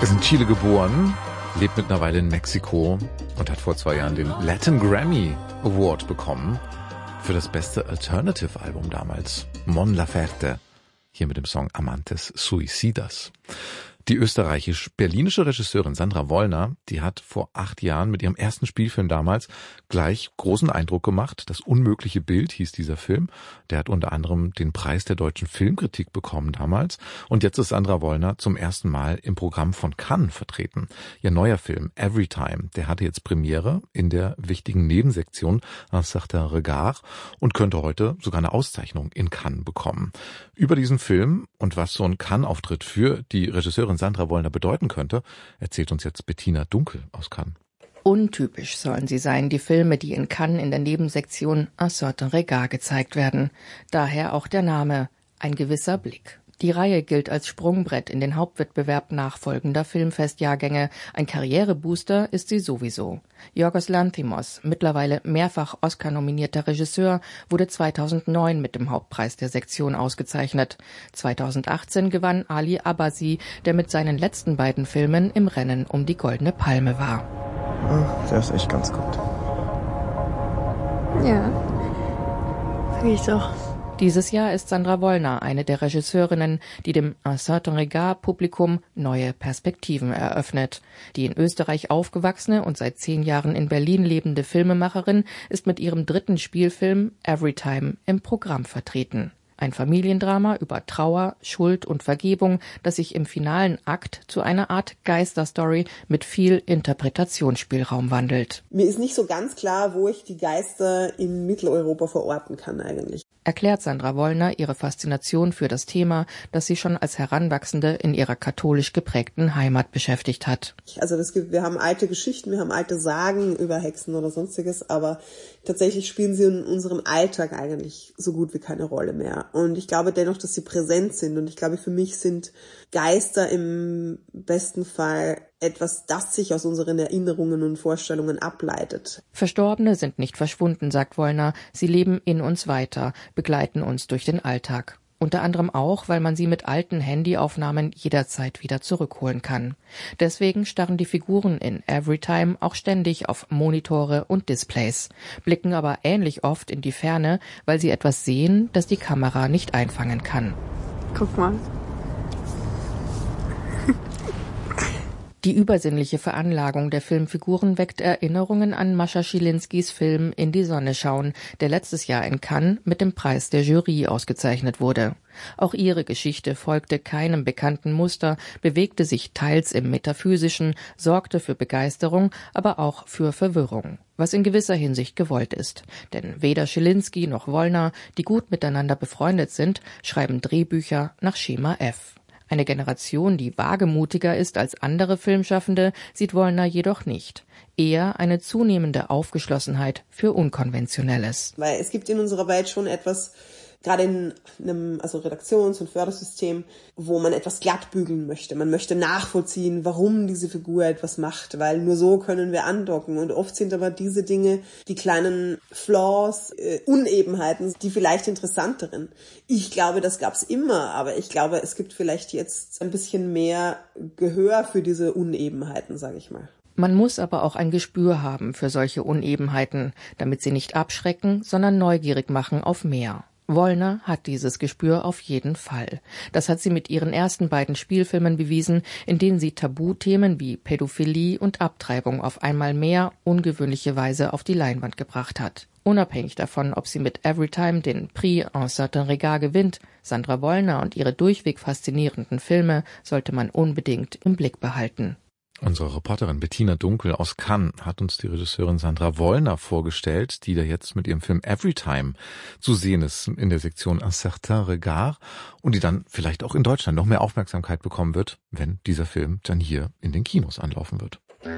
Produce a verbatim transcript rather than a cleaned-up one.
ist in Chile geboren, lebt mittlerweile in Mexiko und hat vor zwei Jahren den Latin Grammy Award bekommen für das beste Alternative Album damals, Mon Laferte, hier mit dem Song Amantes Suicidas. Die österreichisch-berlinische Regisseurin Sandra Wollner, die hat vor acht Jahren mit ihrem ersten Spielfilm damals gleich großen Eindruck gemacht. Das unmögliche Bild hieß dieser Film. Der hat unter anderem den Preis der deutschen Filmkritik bekommen damals. Und jetzt ist Sandra Wollner zum ersten Mal im Programm von Cannes vertreten. Ihr neuer Film Everytime, der hatte jetzt Premiere in der wichtigen Nebensektion Un certain regard und könnte heute sogar eine Auszeichnung in Cannes bekommen. Über diesen Film und was so ein Cannes-Auftritt für die Regisseurin Sandra Wollner bedeuten könnte, erzählt uns jetzt Bettina Dunkel aus Cannes. Untypisch sollen sie sein, die Filme, die in Cannes in der Nebensektion Un certain regard gezeigt werden. Daher auch der Name, ein gewisser Blick. Die Reihe gilt als Sprungbrett in den Hauptwettbewerb nachfolgender Filmfestjahrgänge. Ein Karrierebooster ist sie sowieso. Yorgos Lanthimos, mittlerweile mehrfach Oscar-nominierter Regisseur, wurde zweitausendneun mit dem Hauptpreis der Sektion ausgezeichnet. zweitausendachtzehn gewann Ali Abbasi, der mit seinen letzten beiden Filmen im Rennen um die Goldene Palme war. Oh, der ist echt ganz gut. Ja, sag ich doch. Dieses Jahr ist Sandra Wollner eine der Regisseurinnen, die dem Un certain regard Publikum neue Perspektiven eröffnet. Die in Österreich aufgewachsene und seit zehn Jahren in Berlin lebende Filmemacherin ist mit ihrem dritten Spielfilm Everytime im Programm vertreten. Ein Familiendrama über Trauer, Schuld und Vergebung, das sich im finalen Akt zu einer Art Geisterstory mit viel Interpretationsspielraum wandelt. Mir ist nicht so ganz klar, wo ich die Geister in Mitteleuropa verorten kann eigentlich. Erklärt Sandra Wollner ihre Faszination für das Thema, das sie schon als Heranwachsende in ihrer katholisch geprägten Heimat beschäftigt hat. Also das gibt, wir haben alte Geschichten, wir haben alte Sagen über Hexen oder sonstiges, aber tatsächlich spielen sie in unserem Alltag eigentlich so gut wie keine Rolle mehr. Und ich glaube dennoch, dass sie präsent sind. Und ich glaube, für mich sind Geister im besten Fall etwas, das sich aus unseren Erinnerungen und Vorstellungen ableitet. Verstorbene sind nicht verschwunden, sagt Wollner. Sie leben in uns weiter, begleiten uns durch den Alltag. Unter anderem auch, weil man sie mit alten Handyaufnahmen jederzeit wieder zurückholen kann. Deswegen starren die Figuren in Everytime auch ständig auf Monitore und Displays, blicken aber ähnlich oft in die Ferne, weil sie etwas sehen, das die Kamera nicht einfangen kann. Guck mal. Die übersinnliche Veranlagung der Filmfiguren weckt Erinnerungen an Mascha Schilinskis Film In die Sonne schauen, der letztes Jahr in Cannes mit dem Preis der Jury ausgezeichnet wurde. Auch ihre Geschichte folgte keinem bekannten Muster, bewegte sich teils im Metaphysischen, sorgte für Begeisterung, aber auch für Verwirrung. Was in gewisser Hinsicht gewollt ist. Denn weder Schilinski noch Wollner, die gut miteinander befreundet sind, schreiben Drehbücher nach Schema F. Eine Generation, die wagemutiger ist als andere Filmschaffende, sieht Wollner jedoch nicht. Eher eine zunehmende Aufgeschlossenheit für Unkonventionelles. Weil es gibt in unserer Welt schon etwas, gerade in einem also Redaktions- und Fördersystem, wo man etwas glatt bügeln möchte. Man möchte nachvollziehen, warum diese Figur etwas macht, weil nur so können wir andocken. Und oft sind aber diese Dinge, die kleinen Flaws, äh, Unebenheiten, die vielleicht interessanteren. Ich glaube, das gab's immer, aber ich glaube, es gibt vielleicht jetzt ein bisschen mehr Gehör für diese Unebenheiten, sage ich mal. Man muss aber auch ein Gespür haben für solche Unebenheiten, damit sie nicht abschrecken, sondern neugierig machen auf mehr. Wollner hat dieses Gespür auf jeden Fall. Das hat sie mit ihren ersten beiden Spielfilmen bewiesen, in denen sie Tabuthemen wie Pädophilie und Abtreibung auf einmal mehr ungewöhnliche Weise auf die Leinwand gebracht hat. Unabhängig davon, ob sie mit Everytime den Prix Un certain regard gewinnt, Sandra Wollner und ihre durchweg faszinierenden Filme sollte man unbedingt im Blick behalten. Unsere Reporterin Bettina Dunkel aus Cannes hat uns die Regisseurin Sandra Wollner vorgestellt, die da jetzt mit ihrem Film Everytime zu sehen ist in der Sektion Un certain regard und die dann vielleicht auch in Deutschland noch mehr Aufmerksamkeit bekommen wird, wenn dieser Film dann hier in den Kinos anlaufen wird.